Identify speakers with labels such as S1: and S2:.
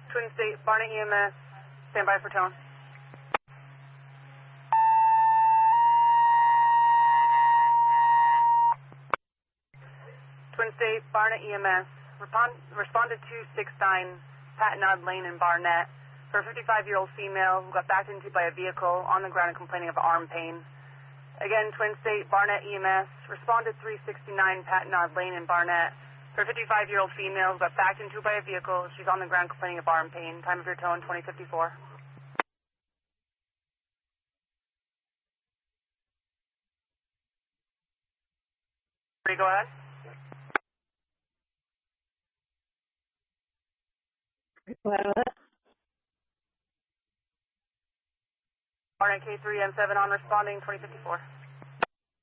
S1: Twin State, Barnet EMS, stand by for tone. Twin State, Barnet EMS, responded to 269 Patenaude Lane in Barnet for a 55-year-old female who got backed into by a vehicle on the ground and complaining of arm pain. Again, Twin State, Barnet EMS, responded 369 Patenaude Lane in Barnet for a 55-year-old female who got backed into by a vehicle. She's on the ground complaining of arm pain. Time of your tone, 2054. Go ahead.
S2: Go ahead with it.
S1: Barnet K3 N7 on responding, 2054.